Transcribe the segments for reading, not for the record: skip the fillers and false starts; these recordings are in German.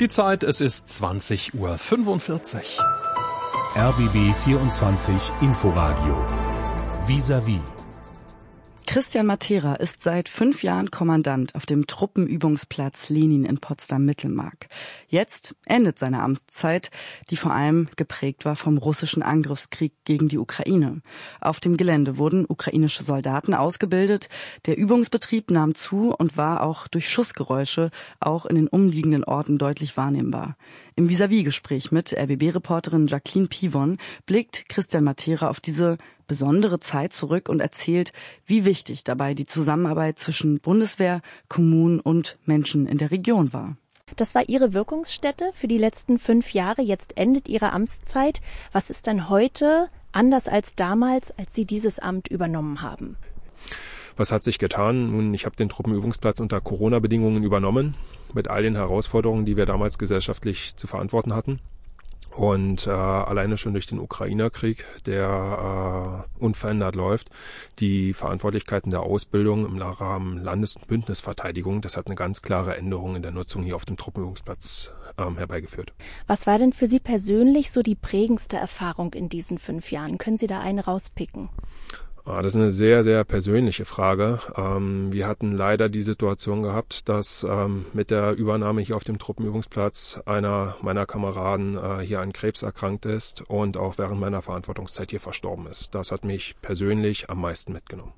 Die Zeit, es ist 20:45 Uhr. RBB 24 Inforadio. Vis-à-vis. Christian Matera ist seit 5 Jahren Kommandant auf dem Truppenübungsplatz Lenin in Potsdam-Mittelmark. Jetzt endet seine Amtszeit, die vor allem geprägt war vom russischen Angriffskrieg gegen die Ukraine. Auf dem Gelände wurden ukrainische Soldaten ausgebildet. Der Übungsbetrieb nahm zu und war auch durch Schussgeräusche auch in den umliegenden Orten deutlich wahrnehmbar. Im Vis-à-vis-Gespräch mit RBB-Reporterin Jacqueline Pivon blickt Christian Matera auf diese besondere Zeit zurück und erzählt, wie wichtig dabei die Zusammenarbeit zwischen Bundeswehr, Kommunen und Menschen in der Region war. Das war Ihre Wirkungsstätte für die letzten 5 Jahre. Jetzt endet Ihre Amtszeit. Was ist denn heute anders als damals, als Sie dieses Amt übernommen haben? Was hat sich getan? Nun, ich habe den Truppenübungsplatz unter Corona-Bedingungen übernommen, mit all den Herausforderungen, die wir damals gesellschaftlich zu verantworten hatten. Und alleine schon durch den Ukraine-Krieg, der unverändert läuft, die Verantwortlichkeiten der Ausbildung im Rahmen Landes- und Bündnisverteidigung, das hat eine ganz klare Änderung in der Nutzung hier auf dem Truppenübungsplatz herbeigeführt. Was war denn für Sie persönlich so die prägendste Erfahrung in diesen 5 Jahren? Können Sie da eine rauspicken? Das ist eine sehr, sehr persönliche Frage. Wir hatten leider die Situation gehabt, dass mit der Übernahme hier auf dem Truppenübungsplatz einer meiner Kameraden hier an Krebs erkrankt ist und auch während meiner Verantwortungszeit hier verstorben ist. Das hat mich persönlich am meisten mitgenommen.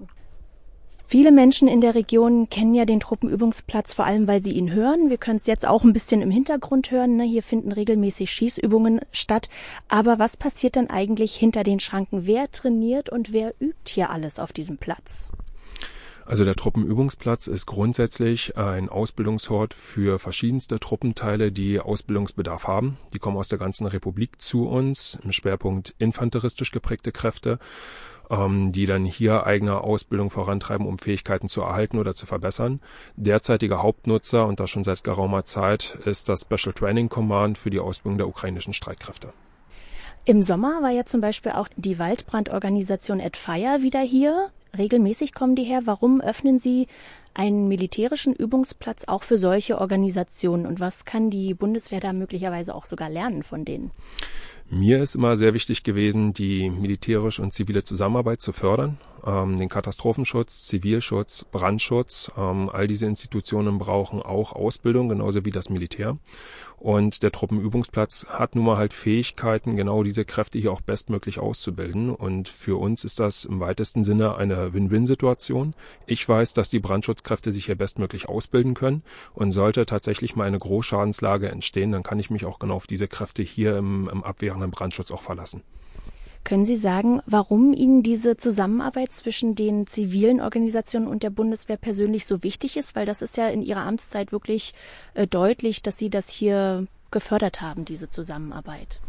Viele Menschen in der Region kennen ja den Truppenübungsplatz, vor allem weil sie ihn hören. Wir können es jetzt auch ein bisschen im Hintergrund hören. Hier finden regelmäßig Schießübungen statt. Aber was passiert dann eigentlich hinter den Schranken? Wer trainiert und wer übt hier alles auf diesem Platz? Also der Truppenübungsplatz ist grundsätzlich ein Ausbildungsort für verschiedenste Truppenteile, die Ausbildungsbedarf haben. Die kommen aus der ganzen Republik zu uns, im Schwerpunkt infanteristisch geprägte Kräfte, die dann hier eigene Ausbildung vorantreiben, um Fähigkeiten zu erhalten oder zu verbessern. Derzeitiger Hauptnutzer, und das schon seit geraumer Zeit, ist das Special Training Command für die Ausbildung der ukrainischen Streitkräfte. Im Sommer war ja zum Beispiel auch die Waldbrandorganisation @Fire wieder hier. Regelmäßig kommen die her. Warum öffnen Sie einen militärischen Übungsplatz auch für solche Organisationen? Und was kann die Bundeswehr da möglicherweise auch sogar lernen von denen? Mir ist immer sehr wichtig gewesen, die militärische und zivile Zusammenarbeit zu fördern, den Katastrophenschutz, Zivilschutz, Brandschutz. All diese Institutionen brauchen auch Ausbildung, genauso wie das Militär. Und der Truppenübungsplatz hat nun mal halt Fähigkeiten, genau diese Kräfte hier auch bestmöglich auszubilden. Und für uns ist das im weitesten Sinne eine Win-Win-Situation. Ich weiß, dass die Brandschutzkräfte sich hier bestmöglich ausbilden können. Und sollte tatsächlich mal eine Großschadenslage entstehen, dann kann ich mich auch genau auf diese Kräfte hier im abwehrenden Brandschutz auch verlassen. Können Sie sagen, warum Ihnen diese Zusammenarbeit zwischen den zivilen Organisationen und der Bundeswehr persönlich so wichtig ist? Weil das ist ja in Ihrer Amtszeit wirklich deutlich, dass Sie das hier gefördert haben, diese Zusammenarbeit.